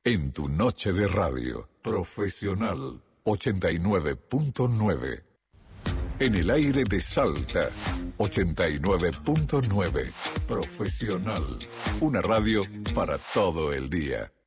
En tu noche de radio, Profesional 89.9. En el aire de Salta, 89.9. Profesional, una radio para todo el día.